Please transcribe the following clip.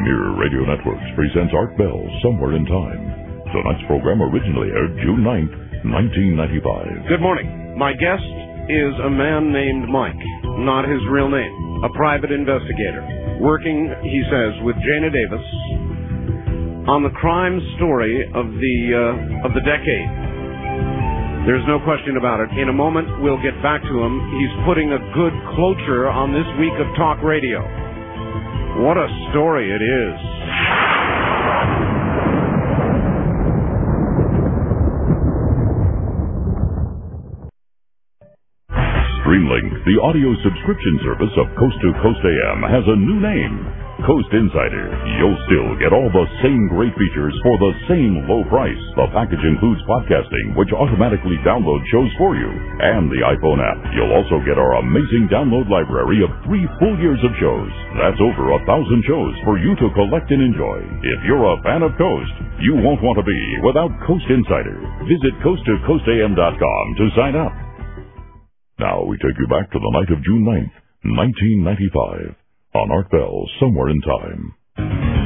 Mirror Radio Networks presents Art Bell, Somewhere in Time. Tonight's program originally aired June 9th, 1995. Good morning. My guest is a man named Mike, not his real name, a private investigator, working, he says, with Jana Davis on the crime story of the decade. There's no question about it. In a moment, we'll get back to him. He's putting a good closure on this week of talk radio. What a story it is. Streamlink, the audio subscription service of Coast to Coast AM, has a new name, Coast Insider. You'll still get all the same great features for the same low price. The package includes podcasting, which automatically downloads shows for you, and the iPhone app. You'll also get our amazing download library of 3 full years of shows. That's over 1,000 shows for you to collect and enjoy. If you're a fan of Coast, you won't want to be without Coast Insider. Visit coasttocoastam.com to sign up. Now we take you back to the night of June 9th, 1995, on Art Bell, Somewhere in Time.